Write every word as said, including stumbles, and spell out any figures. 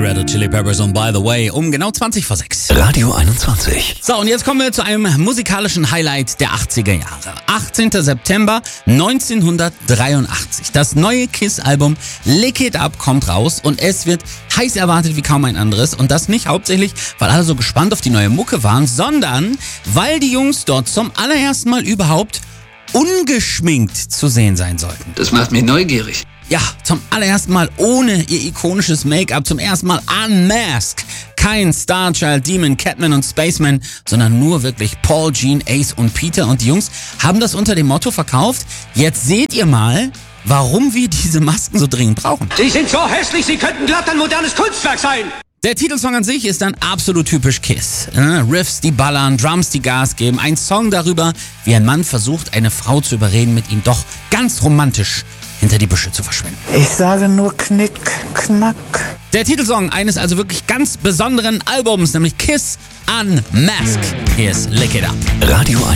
Red Hot Chili Peppers und By the Way um genau zwanzig vor sechs. Radio einundzwanzig. So, und jetzt kommen wir zu einem musikalischen Highlight der achtziger Jahre. achtzehnter September neunzehnhundertdreiundachtzig. Das neue Kiss-Album Lick It Up kommt raus und es wird heiß erwartet wie kaum ein anderes. Und das nicht hauptsächlich, weil alle so gespannt auf die neue Mucke waren, sondern weil die Jungs dort zum allerersten Mal überhaupt ungeschminkt zu sehen sein sollten. Das macht mich neugierig. Ja, zum allerersten Mal ohne ihr ikonisches Make-up, zum ersten Mal unmasked. Kein Starchild, Demon, Catman und Spaceman, sondern nur wirklich Paul, Gene, Ace und Peter. Und die Jungs haben das unter dem Motto verkauft: Jetzt seht ihr mal, warum wir diese Masken so dringend brauchen. Sie sind so hässlich, sie könnten glatt ein modernes Kunstwerk sein. Der Titelsong an sich ist dann absolut typisch Kiss. Äh, Riffs, die ballern, Drums, die Gas geben. Ein Song darüber, wie ein Mann versucht, eine Frau zu überreden, mit ihm doch ganz romantisch hinter die Büsche zu verschwinden. Ich sage nur Knick, Knack. Der Titelsong eines also wirklich ganz besonderen Albums, nämlich Kiss Unmasked. Hier ist Lick It Up. Radio